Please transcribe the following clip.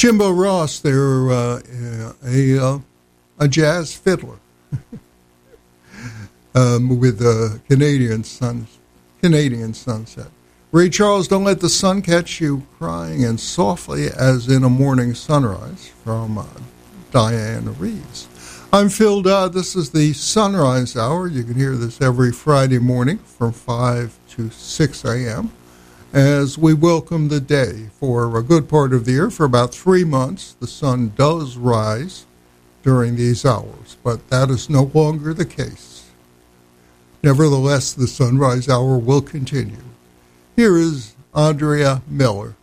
Jimbo Ross, they're a jazz fiddler with Canadian sunset. Ray Charles, Don't Let the Sun Catch You Crying, and Softly as in a Morning Sunrise from Diana Reeves. I'm Phil Dodd. This is the Sunrise Hour. You can hear this every Friday morning from 5 to 6 a.m. as we welcome the day. For a good part of the year, for about 3 months, the sun does rise during these hours, but that is no longer the case. Nevertheless, the Sunrise Hour will continue. Here is Andrea Miller.